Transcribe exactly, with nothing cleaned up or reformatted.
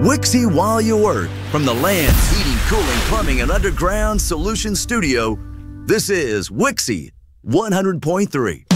Wixie while you work. From the Land's Heating, Cooling, Plumbing, and Underground Solutions Studio, this is Wixie one hundred point three.